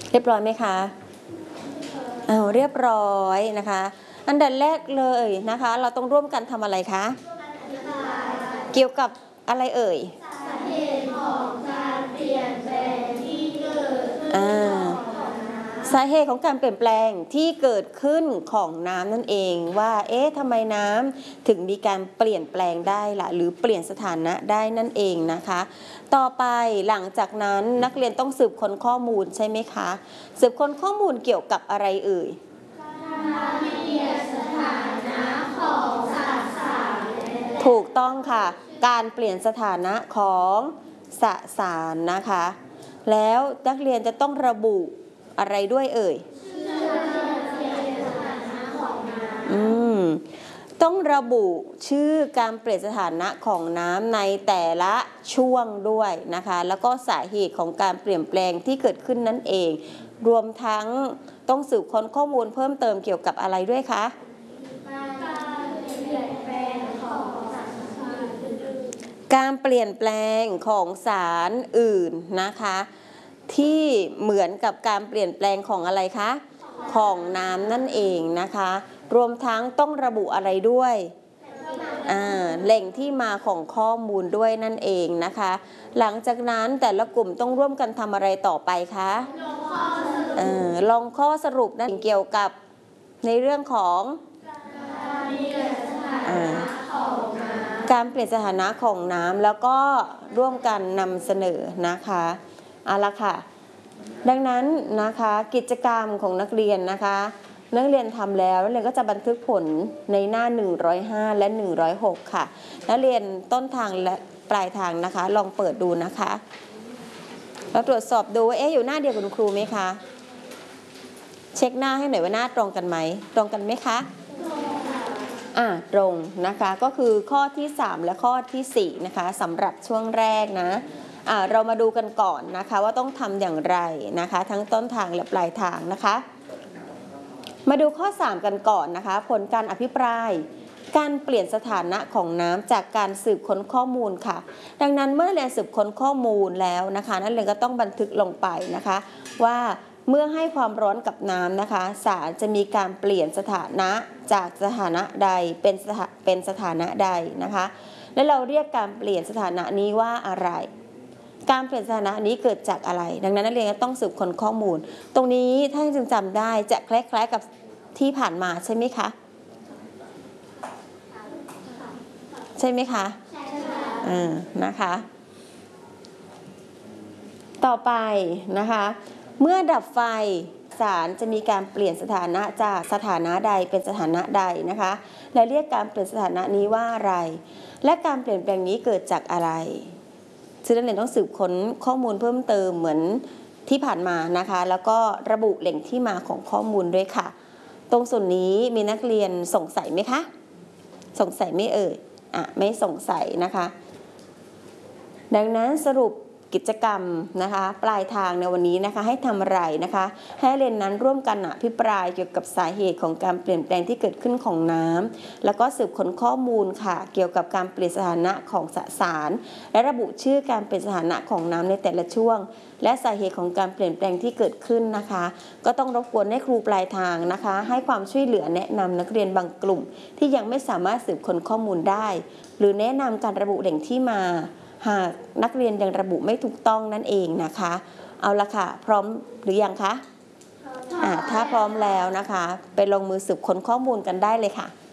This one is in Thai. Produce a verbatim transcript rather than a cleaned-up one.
เรียบร้อยไหมคะเอาเรียบร้อยนะคะอันดับแรกเลยนะคะเราต้องร่วมกันทำอะไรคะเกี่ยวกับอะไรเอ่ยสาเหตุของการเปลี่ยนแปลงที่เกิดขึ้นสาเหตุของการเปลี่ยนแปลงที่เกิดขึ้นของน้ำนั่นเองว่าเอ๊ะทำไมน้ำถึงมีการเปลี่ยนแปลงได้ล่ะหรือเปลี่ยนสถานะได้นั่นเองนะคะต่อไปหลังจากนั้นนักเรียนต้องสืบค้นข้อมูลใช่ไหมคะสืบค้นข้อมูลเกี่ยวกับอะไรเอ่ยการเปลี่ยนสถานะของสสารถูกต้องค่ะการเปลี่ยนสถานะของสสารนะคะแล้วนักเรียนจะต้องระบุอะไรด้วยเอ่ยอืมต้องระบุชื่อการเปลี่ยนสถานะของน้ำในแต่ละช่วงด้วยนะคะแล้วก็สาเหตุของการเปลี่ยนแปลงที่เกิดขึ้นนั่นเองรวมทั้งต้องสืบค้นข้อมูลเพิ่มเติมเกี่ยวกับอะไรด้วยคะการเปลี่ยนแปลงของสารอื่นนะคะที่เหมือนกับการเปลี่ยนแปลงของอะไรคะของน้ำนั่นเองนะคะรวมทั้งต้องระบุอะไรด้วยแหล่งที่มาของข้อมูลด้วยนั่นเองนะคะหลังจากนั้นแต่ละกลุ่มต้องร่วมกันทำอะไรต่อไปคะลองข้อสรุปนั่นเกี่ยวกับในเรื่องของการเปลี่ยนสถานะของน้ำแล้วก็ร่วมกันนำเสนอนะคะเอาละค่ะดังนั้นนะคะกิจกรรมของนักเรียนนะคะนักเรียนทำแล้วนักเรียนก็จะบันทึกผลในหน้าหนึ่งร้อยห้าและหนึ่งร้อยหกค่ะนักเรียนต้นทางและปลายทางนะคะลองเปิดดูนะคะแล้วตรวจสอบดูว่าเอ๊ะอยู่หน้าเดียวกับคุณครูไหมคะเช็คหน้าให้หน่อยว่าหน้าตรงกันไหมตรงกันไหมคะอ่าตรงนะคะก็คือข้อที่สามและข้อที่สี่นะคะสำหรับช่วงแรกนะอ่าเรามาดูกันก่อนนะคะว่าต้องทำอย่างไรนะคะทั้งต้นทางและปลายทางนะคะมาดูข้อสามกันก่อนนะคะผลการอภิปรายการเปลี่ยนสถานะของน้ำจากการสืบค้นข้อมูลค่ะดังนั้นเมื่อนักเรียนสืบค้นข้อมูลแล้วนะคะนักเรียนก็ต้องบันทึกลงไปนะคะว่าเมื่อให้ความร้อนกับน้ำนะคะสารจะมีการเปลี่ยนสถานะจากสถานะใดเป็นสถาเป็นสถานะใดนะคะและเราเรียกการเปลี่ยนสถานะนี้ว่าอะไรการเปลี่ยนสถานะนี้เกิดจากอะไรดังนั้นนักเรียนก็ต้องสืบค้นข้อมูลตรงนี้ถ้าจึงจำได้จะคล้ายๆกับที่ผ่านมาใช่ไหมคะใช่ไหมคะใช่ค่ะอ่านะคะต่อไปนะคะเมื่อดับไฟสารจะมีการเปลี่ยนสถานะจากสถานะใดเป็นสถานะใดนะคะและเรียกการเปลี่ยนสถานะนี้ว่าอะไรและการเปลี่ยนแปลงนี้เกิดจากอะไรซึ่งนักเรียนต้องสืบค้นข้อมูลเพิ่มเติมเหมือนที่ผ่านมานะคะแล้วก็ระบุแหล่งที่มาของข้อมูลด้วยค่ะตรงส่วนนี้มีนักเรียนสงสัยไหมคะสงสัยไม่เอ่ยอ่ะไม่สงสัยนะคะดังนั้นสรุปกิจกรรมนะคะปลายทางในวันนี้นะคะให้ทำอะไรนะคะให้เรียนนั้นร่วมกันอภิปรายเกี่ยวกับสาเหตุของการเปลี่ยนแปลงที่เกิดขึ้นของน้ำแล้วก็สืบค้นข้อมูลค่ะเกี่ยวกับการเปลี่ยนสถานะของสสารและระบุชื่อการเปลี่ยนสถานะของน้ำในแต่ละช่วงและสาเหตุของการเปลี่ยนแปลงที่เกิดขึ้นนะคะก็ต้องรบกวนให้ครูปลายทางนะคะให้ความช่วยเหลือแนะนำนักเรียนบางกลุ่มที่ยังไม่สามารถสืบค้นข้อมูลได้หรือแนะนำการระบุแหล่งที่มาหากนักเรียนยังระบุไม่ถูกต้องนั่นเองนะคะเอาละค่ะพร้อมหรือยังคะอ่าถ้าพร้อมแล้วนะคะไปลงมือสืบค้นข้อมูลกันได้เลยค่ะ